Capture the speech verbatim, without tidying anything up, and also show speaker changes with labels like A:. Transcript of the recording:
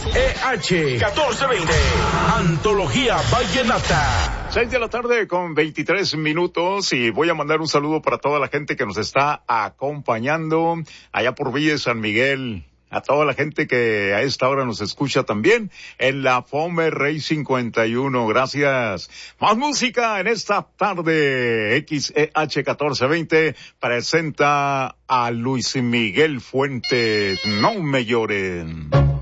A: E H catorce veinte. Antología Vallenata.
B: Seis de la tarde con veintitrés minutos y voy a mandar un saludo para toda la gente que nos está acompañando allá por Villa de San Miguel. A toda la gente que a esta hora nos escucha también en la Fome Rey cincuenta y uno. Gracias. Más música en esta tarde. X E H catorce veinte presenta a Luis Miguel Fuentes. No me lloren.